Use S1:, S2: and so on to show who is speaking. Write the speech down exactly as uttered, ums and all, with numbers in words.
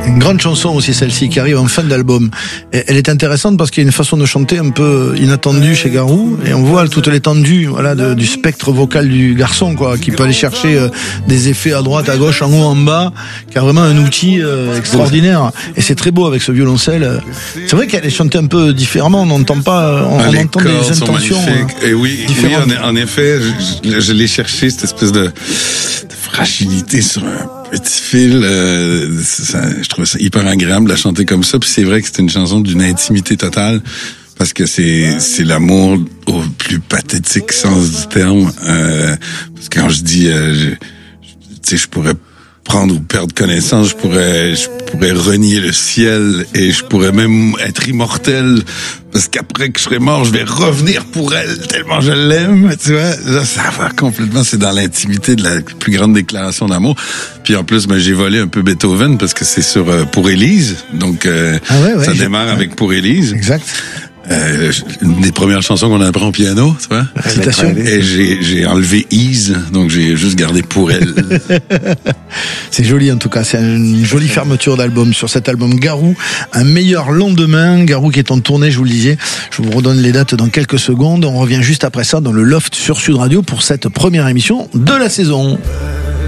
S1: Une grande chanson aussi, celle-ci, qui arrive en fin d'album. Et elle est intéressante parce qu'il y a une façon de chanter un peu inattendue chez Garou, et on voit toute l'étendue, voilà, de, du spectre vocal du garçon, quoi, qui peut aller chercher euh, des effets à droite, à gauche, en haut, en bas, qui a vraiment un outil euh, extraordinaire. Et c'est très beau avec ce violoncelle. C'est vrai qu'elle est chantée un peu différemment, on n'entend pas, on,
S2: ah,
S1: on entend des intentions.
S2: Et oui, oui en, en effet, je, je l'ai cherché, cette espèce de, de fragilité sur un petit fil. Euh, ça, je trouvais ça hyper agréable de la chanter comme ça. Puis c'est vrai que c'est une chanson d'une intimité totale, parce que c'est c'est l'amour au plus pathétique sens du terme. Euh, parce que quand je dis, euh, je, tu sais, je pourrais prendre ou perdre connaissance, je pourrais je pourrais renier le ciel et je pourrais même être immortel, parce qu'après que je serai mort, je vais revenir pour elle tellement je l'aime, tu vois. Là, ça va complètement, c'est dans l'intimité de la plus grande déclaration d'amour. Puis en plus, ben j'ai volé un peu Beethoven parce que c'est sur euh, Pour Élise, donc euh, ah ouais, ouais, ça démarre avec Pour Élise.
S1: Exact.
S2: Euh, une des premières chansons qu'on apprend au piano, tu vois.
S1: Citation.
S2: Et j'ai, j'ai enlevé Ease, donc j'ai juste gardé Pour Elle.
S1: C'est joli en tout cas, c'est une jolie fermeture d'album sur cet album Garou, un meilleur lendemain. Garou qui est en tournée, je vous le disais. Je vous redonne les dates dans quelques secondes. On revient juste après ça dans le Loft sur Sud Radio pour cette première émission de la saison.